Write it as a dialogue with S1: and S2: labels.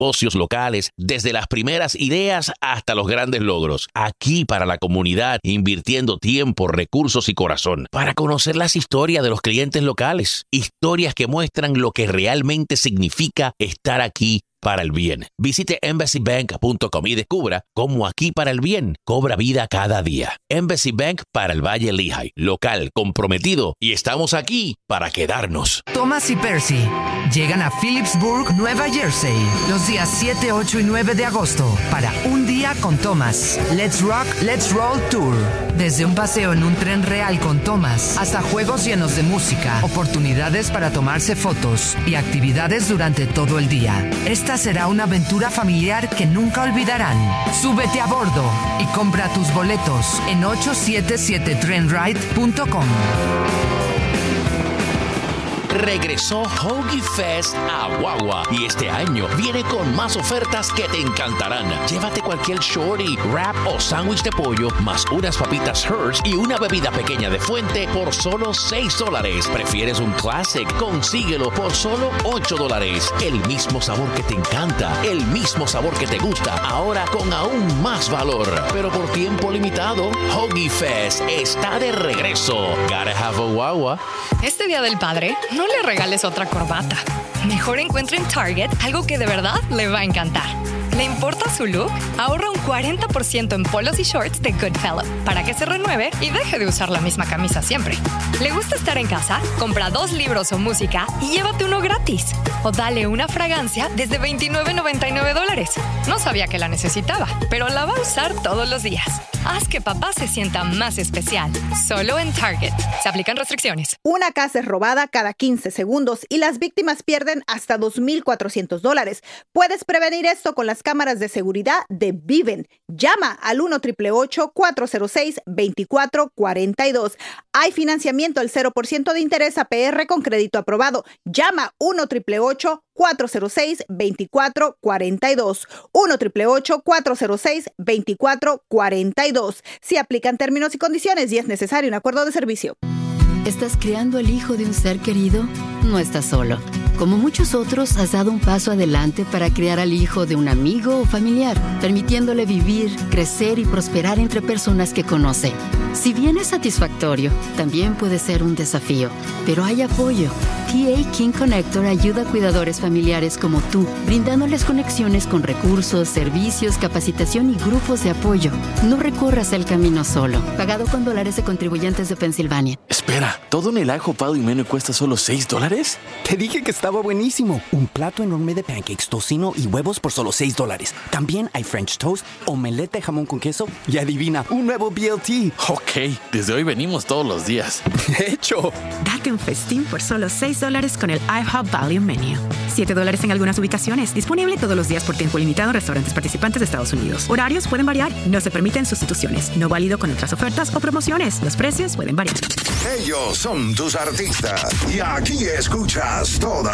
S1: negocios locales, desde las primeras ideas hasta los grandes logros. Aquí para la comunidad, invirtiendo tiempo, recursos y corazón para conocer las historias de los clientes locales. Historias que muestran lo que realmente significa estar aquí para el bien. Visite embassybank.com y descubra cómo aquí para el bien cobra vida cada día. Embassy Bank para el Valle Lehigh. Local, comprometido y estamos aquí para quedarnos.
S2: Thomas y Percy llegan a Phillipsburg, Nueva Jersey, los días 7, 8 y 9 de agosto para Un Día con Thomas. Let's Rock, Let's Roll Tour. Desde un paseo en un tren real con Thomas hasta juegos llenos de música, oportunidades para tomarse fotos y actividades durante todo el día. Esta será una aventura familiar que nunca olvidarán. Súbete a bordo y compra tus boletos en 877trenride.com.
S1: Regresó Hoagie Fest a Guagua y este año viene con más ofertas que te encantarán. Llévate cualquier shorty, wrap o sándwich de pollo, más unas papitas Hershey y una bebida pequeña de fuente por solo $6. ¿Prefieres un classic? Consíguelo por solo $8. El mismo sabor que te encanta, el mismo sabor que te gusta, ahora con aún más valor. Pero por tiempo limitado, Hoagie Fest está de regreso. Gotta have a Guagua.
S3: Este Día del Padre, no le regales otra corbata. Mejor encuentre en Target algo que de verdad le va a encantar. ¿Le importa su look? Ahorra un 40% en polos y shorts de Goodfellow para que se renueve y deje de usar la misma camisa siempre. ¿Le gusta estar en casa? Compra 2 libros o música y llévate uno gratis. O dale una fragancia desde $29.99. No sabía que la necesitaba, pero la va a usar todos los días. Haz que papá se sienta más especial. Solo en Target. Se aplican restricciones.
S4: Una casa es robada cada 15 segundos y las víctimas pierden hasta $2,400. Puedes prevenir esto con las cámaras de seguridad de Viven. Llama al 1-888-406-2442. Hay financiamiento al 0% de interés APR con crédito aprobado. Llama 1-888-406-2442. 1-888-406-2442. Si aplican términos y condiciones y es necesario un acuerdo de servicio.
S5: ¿Estás creando el hijo de un ser querido? No estás solo. Como muchos otros, has dado un paso adelante para criar al hijo de un amigo o familiar, permitiéndole vivir, crecer y prosperar entre personas que conoce. Si bien es satisfactorio, también puede ser un desafío, pero hay apoyo. PA King Connector ayuda a cuidadores familiares como tú, brindándoles conexiones con recursos, servicios, capacitación y grupos de apoyo. No recorras el camino solo. Pagado con dólares de contribuyentes de Pensilvania.
S6: Espera, ¿todo en el ajo pado y menú cuesta solo $6?
S7: Te dije que estaba buenísimo. Un plato enorme de pancakes, tocino y huevos por solo $6. También hay French toast, omelette de jamón con queso y adivina, un nuevo BLT.
S6: Ok, desde hoy venimos todos los días.
S7: ¡Hecho!
S8: Date un festín por solo $6 con el IHOP Value Menu. $7 en algunas ubicaciones. Disponible todos los días por tiempo limitado en restaurantes participantes de Estados Unidos. Horarios pueden variar. No se permiten sustituciones. No válido con otras ofertas o promociones. Los precios pueden variar.
S9: Ellos son tus artistas. Y aquí escuchas toda